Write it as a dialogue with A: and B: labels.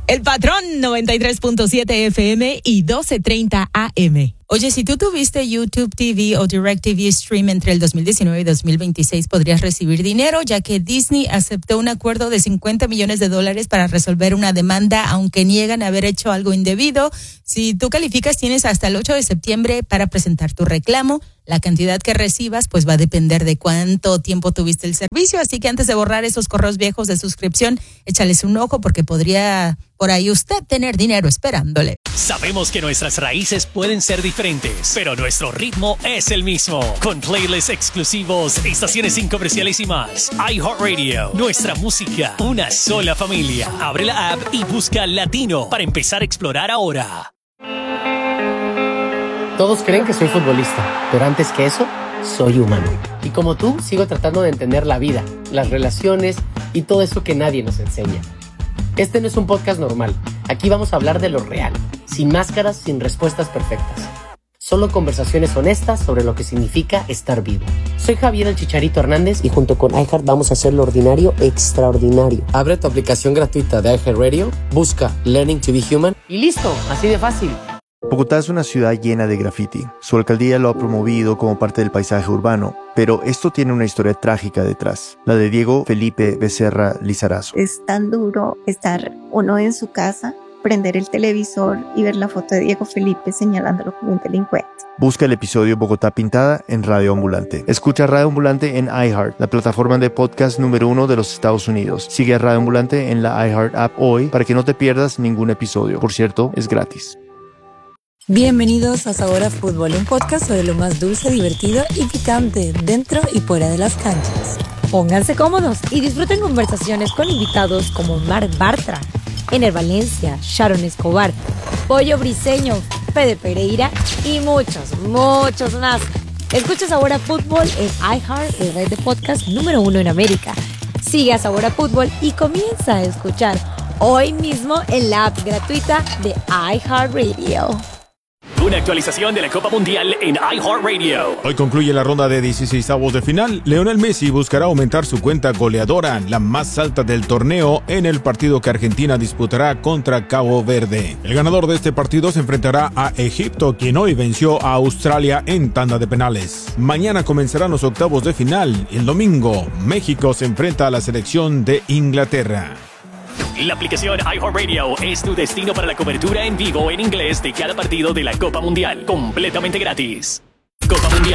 A: El Patrón 93.7 FM y 12:30 AM. Oye, si tú tuviste YouTube TV o DirecTV Stream entre el 2019 y 2026, podrías recibir dinero, ya que Disney aceptó un acuerdo de $50 millones para resolver una demanda, aunque niegan haber hecho algo indebido. Si tú calificas, tienes hasta el 8 de septiembre para presentar tu reclamo. La cantidad que recibas pues va a depender de cuánto tiempo tuviste el servicio, así que antes de borrar esos correos viejos de suscripción, échales un ojo porque podría por ahí usted tener dinero esperándole.
B: Sabemos que nuestras raíces pueden ser diferentes, pero nuestro ritmo es el mismo. Con playlists exclusivos, estaciones sin comerciales y más. iHeartRadio, nuestra música, una sola familia. Abre la app y busca Latino para empezar a explorar ahora.
C: Todos creen que soy futbolista, pero antes que eso, soy humano. Y como tú, sigo tratando de entender la vida, las relaciones y todo eso que nadie nos enseña. Este no es un podcast normal. Aquí vamos a hablar de lo real, sin máscaras, sin respuestas perfectas. Solo conversaciones honestas sobre lo que significa estar vivo. Soy Javier el Chicharito Hernández y junto con iHeart vamos a hacer lo ordinario extraordinario. Abre tu aplicación gratuita de iHeartRadio, busca Learning to be Human y listo, así de fácil.
D: Bogotá es una ciudad llena de graffiti. Su alcaldía lo ha promovido como parte del paisaje urbano, pero esto tiene una historia trágica detrás, la de Diego Felipe Becerra Lizarazo.
E: Es tan duro estar uno en su casa, prender el televisor y ver la foto de Diego Felipe señalándolo como un delincuente.
D: Busca el episodio Bogotá Pintada en Radio Ambulante. Escucha Radio Ambulante en iHeart, la plataforma de podcast número 1 de los Estados Unidos. Sigue a Radio Ambulante en la iHeart app hoy para que no te pierdas ningún episodio. Por cierto, es gratis.
F: Bienvenidos a Sabor a Fútbol, un podcast sobre lo más dulce, divertido y picante dentro y fuera de las canchas. Pónganse cómodos y disfruten conversaciones con invitados como Marc Bartra, Ener Valencia, Sharon Escobar, Pollo Briseño, Fede Pereira y muchos más. Escucha Sabor a Fútbol en iHeart, el red de podcast número 1 en América. Sigue a Sabor a Fútbol y comienza a escuchar hoy mismo en la app gratuita de iHeartRadio.
B: Una actualización de la Copa Mundial en iHeartRadio.
G: Hoy concluye la ronda de 16avos de final. Lionel Messi buscará aumentar su cuenta goleadora, la más alta del torneo, en el partido que Argentina disputará contra Cabo Verde. El ganador de este partido se enfrentará a Egipto, quien hoy venció a Australia en tanda de penales. Mañana comenzarán los octavos de final. El domingo, México se enfrenta a la selección de Inglaterra.
B: La aplicación iHeartRadio es tu destino para la cobertura en vivo en inglés de cada partido de la Copa Mundial, completamente gratis. Copa Mundial.